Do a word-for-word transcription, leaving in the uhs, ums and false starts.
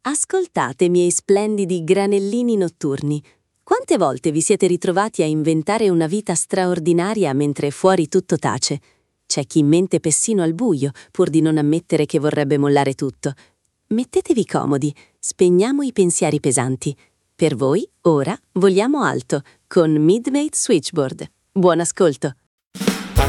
Ascoltate, miei splendidi granellini notturni. Quante volte vi siete ritrovati a inventare una vita straordinaria mentre fuori tutto tace? C'è chi mente persino al buio, pur di non ammettere che vorrebbe mollare tutto. Mettetevi comodi, spegniamo i pensieri pesanti. Per voi, ora, voliamo alto, con Midnight Switchboard. Buon ascolto!